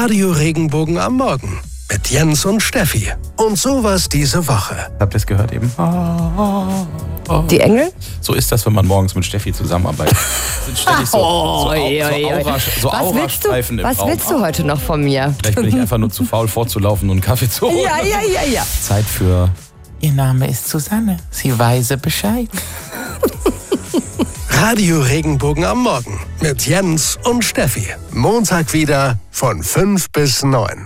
Radio Regenbogen am Morgen mit Jens und Steffi. Und sowas diese Woche. Habt ihr es gehört eben? Die Engel? So ist das, wenn man morgens mit Steffi zusammenarbeitet. Sind ständig so Aurastreifen im Raum. Was willst du heute noch von mir? Vielleicht bin ich einfach nur zu faul vorzulaufen und einen Kaffee zu holen. Ja. Zeit für... Ihr Name ist Susanne. Sie weiß Bescheid. Radio Regenbogen am Morgen mit Jens und Steffi. Montag wieder von 5 bis 9.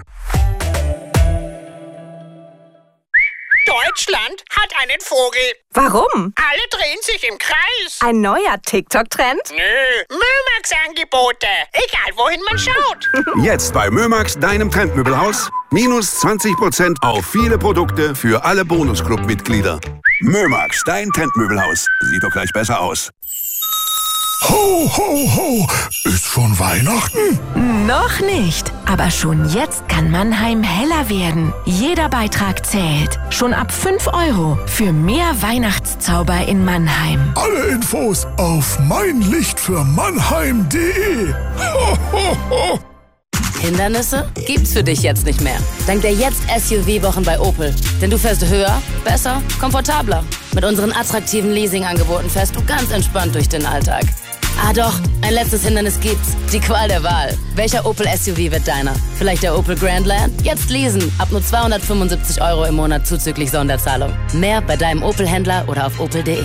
Deutschland hat einen Vogel. Warum? Alle drehen sich im Kreis. Ein neuer TikTok-Trend? Nö, Mömax-Angebote. Egal, wohin man schaut. Jetzt bei Mömax, deinem Trendmöbelhaus. Minus 20% auf viele Produkte für alle Bonusclub-Mitglieder. Mömax, dein Trendmöbelhaus. Sieht doch gleich besser aus. Ho, ho, ho! Ist schon Weihnachten? Noch nicht, aber schon jetzt kann Mannheim heller werden. Jeder Beitrag zählt. Schon ab 5 € für mehr Weihnachtszauber in Mannheim. Alle Infos auf meinlichtfürmannheim.de. Ho, ho, ho! Hindernisse gibt's für dich jetzt nicht mehr. Dank der Jetzt-SUV-Wochen bei Opel. Denn du fährst höher, besser, komfortabler. Mit unseren attraktiven Leasing-Angeboten fährst du ganz entspannt durch den Alltag. Ah doch, ein letztes Hindernis gibt's. Die Qual der Wahl. Welcher Opel-SUV wird deiner? Vielleicht der Opel Grandland? Jetzt leasen. Ab nur 275 € im Monat zuzüglich Sonderzahlung. Mehr bei deinem Opel-Händler oder auf opel.de.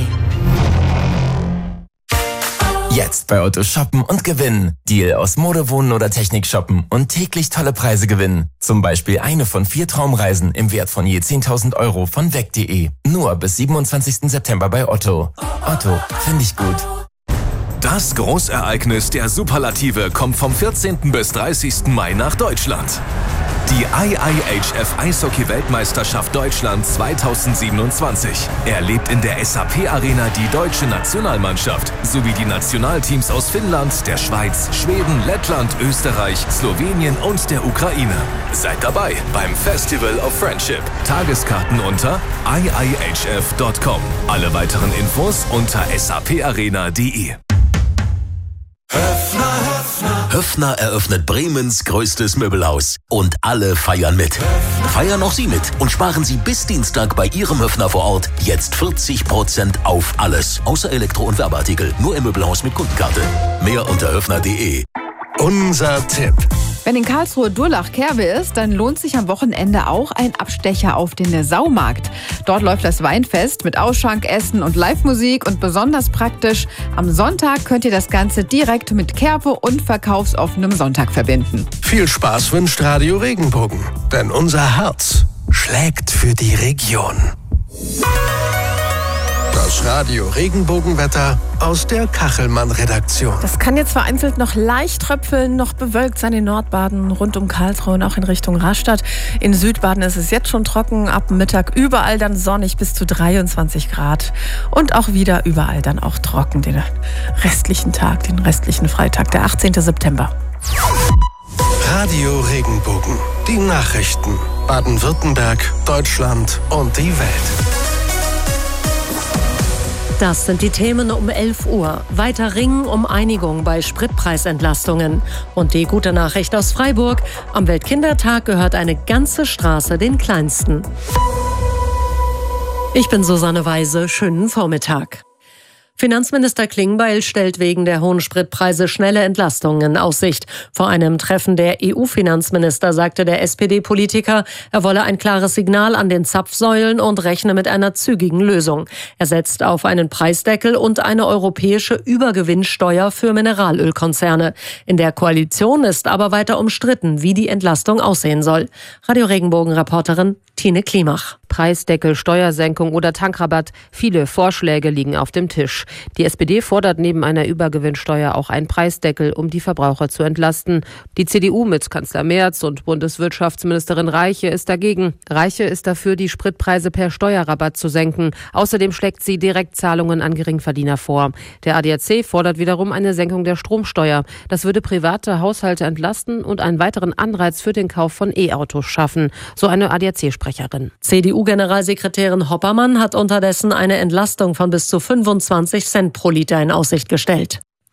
Jetzt bei Otto shoppen und gewinnen. Deal aus Mode, Wohnen oder Technik shoppen und täglich tolle Preise gewinnen. Zum Beispiel eine von 4 Traumreisen im Wert von je 10.000 € von weg.de. Nur bis 27. September bei Otto. Otto, finde ich gut. Das Großereignis der Superlative kommt vom 14. bis 30. Mai nach Deutschland. Die IIHF Eishockey-Weltmeisterschaft Deutschland 2027 erlebt in der SAP Arena die deutsche Nationalmannschaft sowie die Nationalteams aus Finnland, der Schweiz, Schweden, Lettland, Österreich, Slowenien und der Ukraine. Seid dabei beim Festival of Friendship. Tageskarten unter iihf.com. Alle weiteren Infos unter saparena.de. Höffner eröffnet Bremens größtes Möbelhaus und alle feiern mit. Feiern auch Sie mit und sparen Sie bis Dienstag bei Ihrem Höffner vor Ort jetzt 40% auf alles. Außer Elektro- und Werbeartikel. Nur im Möbelhaus mit Kundenkarte. Mehr unter höffner.de. Unser Tipp. Wenn in Karlsruhe Durlach-Kerbe ist, dann lohnt sich am Wochenende auch ein Abstecher auf den Saumarkt. Dort läuft das Weinfest mit Ausschank, Essen und Live-Musik und besonders praktisch, am Sonntag könnt ihr das Ganze direkt mit Kerbe und verkaufsoffenem Sonntag verbinden. Viel Spaß wünscht Radio Regenbogen, denn unser Herz schlägt für die Region. Das Radio Regenbogenwetter aus der Kachelmann-Redaktion. Das kann jetzt vereinzelt noch leicht tröpfeln, noch bewölkt sein in Nordbaden, rund um Karlsruhe und auch in Richtung Rastatt. In Südbaden ist es jetzt schon trocken, ab Mittag überall dann sonnig bis zu 23 Grad. Und auch wieder überall dann auch trocken den restlichen Tag, den restlichen Freitag, der 18. September. Radio Regenbogen, die Nachrichten. Baden-Württemberg, Deutschland und die Welt. Das sind die Themen um 11 Uhr. Weiter ringen um Einigung bei Spritpreisentlastungen. Und die gute Nachricht aus Freiburg. Am Weltkindertag gehört eine ganze Straße den Kleinsten. Ich bin Susanne Weise. Schönen Vormittag. Finanzminister Klingbeil stellt wegen der hohen Spritpreise schnelle Entlastungen in Aussicht. Vor einem Treffen der EU-Finanzminister sagte der SPD-Politiker, er wolle ein klares Signal an den Zapfsäulen und rechne mit einer zügigen Lösung. Er setzt auf einen Preisdeckel und eine europäische Übergewinnsteuer für Mineralölkonzerne. In der Koalition ist aber weiter umstritten, wie die Entlastung aussehen soll. Radio Regenbogen-Reporterin Tine Klimach. Preisdeckel, Steuersenkung oder Tankrabatt. Viele Vorschläge liegen auf dem Tisch. Die SPD fordert neben einer Übergewinnsteuer auch einen Preisdeckel, um die Verbraucher zu entlasten. Die CDU mit Kanzler Merz und Bundeswirtschaftsministerin Reiche ist dagegen. Reiche ist dafür, die Spritpreise per Steuerrabatt zu senken. Außerdem schlägt sie Direktzahlungen an Geringverdiener vor. Der ADAC fordert wiederum eine Senkung der Stromsteuer. Das würde private Haushalte entlasten und einen weiteren Anreiz für den Kauf von E-Autos schaffen, so eine ADAC-Sprecherin. CDU-Generalsekretärin Hoppermann hat unterdessen eine Entlastung von bis zu 25 Cent pro Liter in Aussicht gestellt.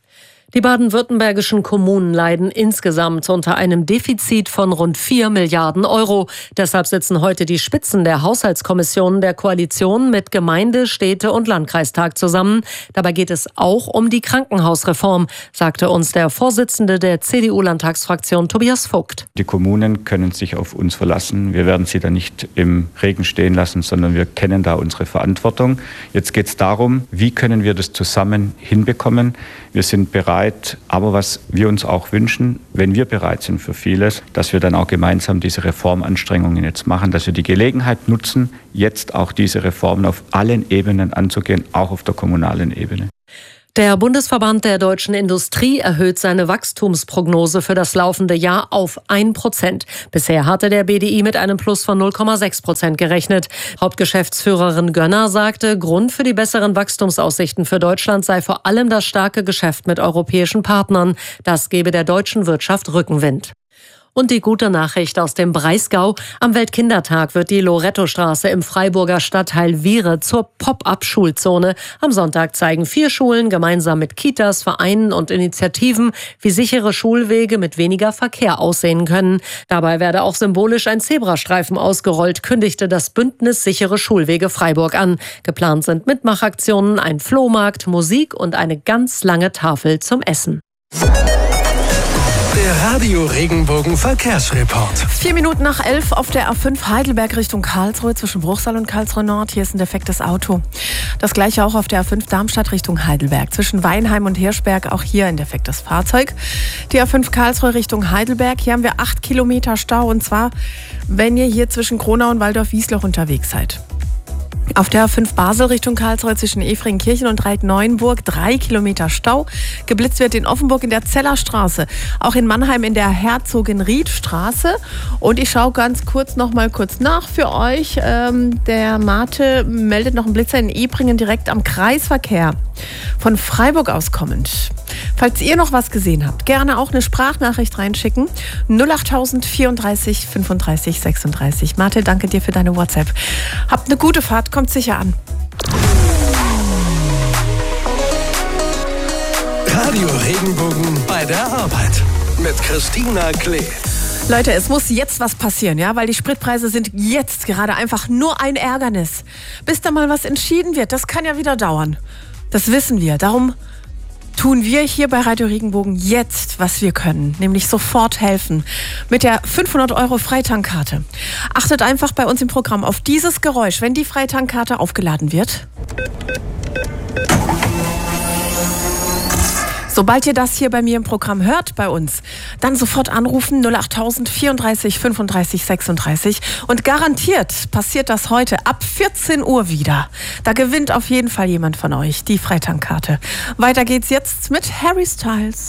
Die baden-württembergischen Kommunen leiden insgesamt unter einem Defizit von rund 4 Milliarden Euro. Deshalb sitzen heute die Spitzen der Haushaltskommissionen der Koalition mit Gemeinde-, Städte- und Landkreistag zusammen. Dabei geht es auch um die Krankenhausreform, sagte uns der Vorsitzende der CDU-Landtagsfraktion Tobias Vogt. Die Kommunen können sich auf uns verlassen. Wir werden sie da nicht im Regen stehen lassen, sondern wir kennen da unsere Verantwortung. Jetzt geht es darum, wie können wir das zusammen hinbekommen. Wir sind bereit, aber was wir uns auch wünschen, wenn wir bereit sind für vieles, dass wir dann auch gemeinsam diese Reformanstrengungen jetzt machen, dass wir die Gelegenheit nutzen, jetzt auch diese Reformen auf allen Ebenen anzugehen, auch auf der kommunalen Ebene. Der Bundesverband der deutschen Industrie erhöht seine Wachstumsprognose für das laufende Jahr auf 1%. Bisher hatte der BDI mit einem Plus von 0,6% gerechnet. Hauptgeschäftsführerin Gönner sagte, Grund für die besseren Wachstumsaussichten für Deutschland sei vor allem das starke Geschäft mit europäischen Partnern. Das gebe der deutschen Wirtschaft Rückenwind. Und die gute Nachricht aus dem Breisgau. Am Weltkindertag wird die Lorettostraße im Freiburger Stadtteil Viere zur Pop-up-Schulzone. Am Sonntag zeigen 4 Schulen gemeinsam mit Kitas, Vereinen und Initiativen, wie sichere Schulwege mit weniger Verkehr aussehen können. Dabei werde auch symbolisch ein Zebrastreifen ausgerollt, kündigte das Bündnis Sichere Schulwege Freiburg an. Geplant sind Mitmachaktionen, ein Flohmarkt, Musik und eine ganz lange Tafel zum Essen. Der Radio Regenbogen Verkehrsreport. 4 Minuten nach 11 auf der A5 Heidelberg Richtung Karlsruhe zwischen Bruchsal und Karlsruhe Nord. Hier ist ein defektes Auto. Das gleiche auch auf der A5 Darmstadt Richtung Heidelberg. Zwischen Weinheim und Hirschberg auch hier ein defektes Fahrzeug. Die A5 Karlsruhe Richtung Heidelberg. Hier haben wir 8 Kilometer Stau. Und zwar, wenn ihr hier zwischen Kronau und Waldorf-Wiesloch unterwegs seid. Auf der A5 Basel Richtung Karlsruhe zwischen Efringkirchen und Reit-Neuenburg 3 Kilometer Stau. Geblitzt wird in Offenburg in der Zellerstraße. Auch in Mannheim in der Herzogin-Ried-Straße. Und ich schaue ganz kurz noch mal nach für euch. Der Mate meldet noch einen Blitzer in Ebringen direkt am Kreisverkehr. Von Freiburg aus kommend. Falls ihr noch was gesehen habt, gerne auch eine Sprachnachricht reinschicken. 08000 34 35 36. Mate, danke dir für deine WhatsApp. Habt eine gute Fahrt, kommt sicher an. Radio Regenbogen bei der Arbeit mit Christina Klee. Leute, es muss jetzt was passieren, ja, weil die Spritpreise sind jetzt gerade einfach nur ein Ärgernis. Bis da mal was entschieden wird, das kann ja wieder dauern. Das wissen wir. Darum tun wir hier bei Radio Regenbogen jetzt, was wir können, nämlich sofort helfen mit der 500 € Freitankkarte. Achtet einfach bei uns im Programm auf dieses Geräusch, wenn die Freitankkarte aufgeladen wird. Sobald ihr das hier bei mir im Programm hört, bei uns, dann sofort anrufen 08000 34 35 36 und garantiert passiert das heute ab 14 Uhr wieder. Da gewinnt auf jeden Fall jemand von euch die Freitankkarte. Weiter geht's jetzt mit Harry Styles.